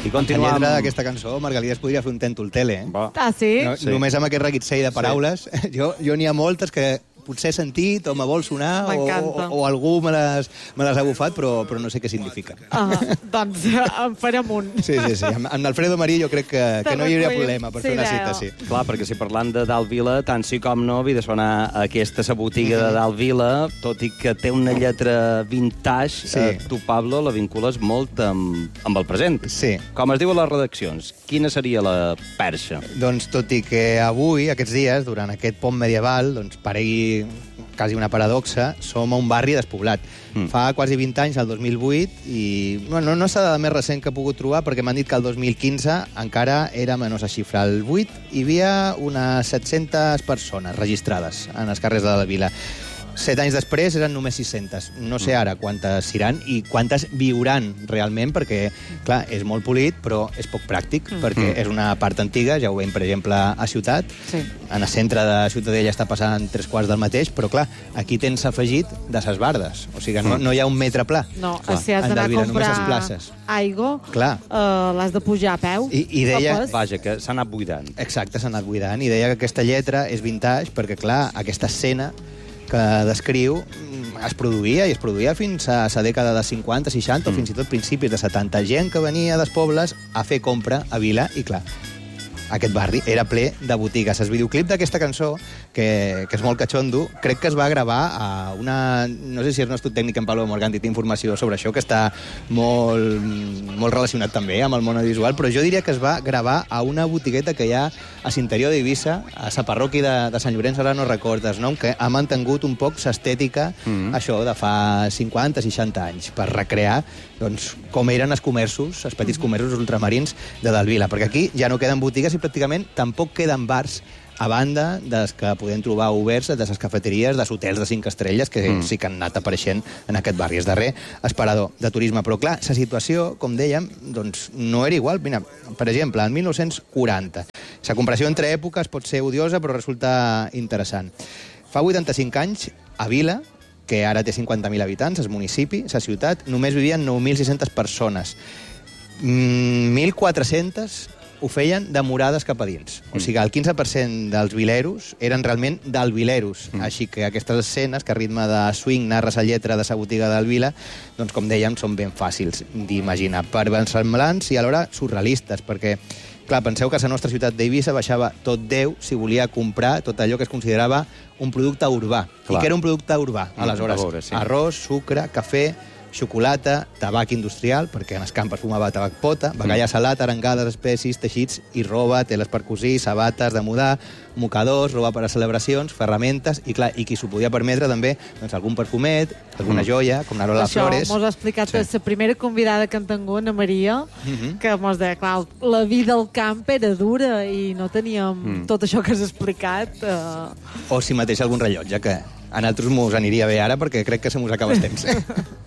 I continuem... La lletra d'aquesta cançó, Margalida, es podria fer un tèntol tele, eh? Ah, sí? No, sí. Només amb aquest reguitzell de paraules. Sí. Jo n'hi ha moltes que potser he sentit o me vol sonar o algú me les ha bufat, però no sé què significa. Doncs en farem un. Sí. Amb Alfredo Marí jo crec que no hi hauria problema per fer una cita, sí. Clar, perquè si parlant de Dalt Vila, tant sí com no, havia de sonar aquesta botiga de Dalt Vila, tot i que té una lletra vintage, tu, Pablo, la vincules molt amb el present. Sí. Com es diu a les redaccions? Quina seria la perxa? Doncs tot i que avui, aquests dies, durant aquest pont medieval, doncs paregui quasi una paradoxa, som a un barri despoblat. Fa quasi 20 anys, el 2008, i bueno, no és la més recent que he pogut trobar, perquè m'han dit que el 2015 encara era menys a xifra. El 8 hi havia unes 700 persones registrades en els carrers de la vila. 7 anys després eren només 600. No sé ara quantes seran i quantes viuran realment, perquè, clar, és molt polit, però és poc pràctic, perquè és una part antiga, ja ho veiem, per exemple, a Ciutat. Sí. En el centre de Ciutadella està passant 3/4 del mateix, però, clar, aquí tens afegit de ses bardes. O sigui, no hi ha un metre pla. No, si has d'anar a comprar aigua, l'has de pujar a peu. I deia... Vaja, que s'ha anat buidant. Exacte, s'ha anat buidant. I deia que aquesta lletra és vintage perquè, clar, aquesta escena que descriu es produïa fins a la dècada de 50, 60 o fins i tot principis de 70. Gent que venia dels pobles a fer compra a Vila i, clar, aquest barri era ple de botigues. El videoclip d'aquesta cançó, que és molt catxondo, crec que es va gravar a una... No sé si és nostre tècnic en Pablo Morganti té informació sobre això, que està molt relacionat també amb el món audiovisual, però jo diria que es va gravar a una botigueta que hi ha a l'interior d'Eivissa, a la parròquia de Sant Llorenç, ara no recordes, no? Que ha mantingut un poc l'estètica, això, de fa 50, 60 anys, per recrear doncs, com eren els comerços, els petits comerços ultramarins de Dalt Vila, perquè aquí ja no queden botigues i pràcticament tampoc queden bars a banda dels que podem trobar oberts de les cafeteries, dels hotels de 5 estrelles, que sí que han anat apareixent en aquest barri. És darrer esperador de turisme. Però, clar, la situació, com dèiem, doncs, no era igual. Mira, per exemple, en 1940. La comparació entre èpoques pot ser odiosa, però resulta interessant. Fa 85 anys, a Vila, que ara té 50.000 habitants, el municipi, la ciutat, només vivien 9.600 persones. 1.400 ho feien de morades cap a dins. O sigui, el 15% dels vileros eren realment d'alvileros. Així que aquestes escenes, que a ritme de swing narres la lletra de la botiga del Vila, doncs, com dèiem, són ben fàcils d'imaginar. Versemblants i alhora surrealistes, perquè, clar, penseu que a la nostra ciutat d'Eivissa baixava tot Déu si volia comprar tot allò que es considerava un producte urbà. I què era un producte urbà, aleshores? Arròs, sucre, cafè, xocolata, tabac industrial, perquè en el camp es fumava tabac pota, bacallà salat, arengades, espècies, teixits i roba, teles per cosir, sabates de mudar, mocadors, roba per a celebracions, ferramentes, i clar, i qui s'ho podia permetre també, doncs algun perfumet, alguna joia, com Narola Flores. Això mos ha explicat la primera convidada que han tingut, Ana Maria, que mos deia, clar, la vida al camp era dura i no teníem tot això que has explicat. O si mateix algun rellotge, que a nosaltres mos aniria bé ara perquè crec que se mos acaba el temps.